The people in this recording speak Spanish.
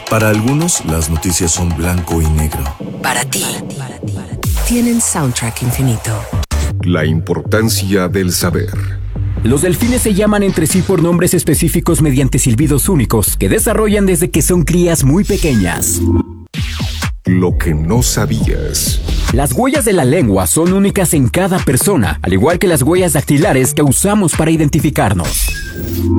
Para algunos, las noticias son blanco y negro. Para ti, tienen soundtrack infinito. La importancia del saber. Los delfines se llaman entre sí por nombres específicos mediante silbidos únicos que desarrollan desde que son crías muy pequeñas. Lo que no sabías. Las huellas de la lengua son únicas en cada persona, al igual que las huellas dactilares que usamos para identificarnos.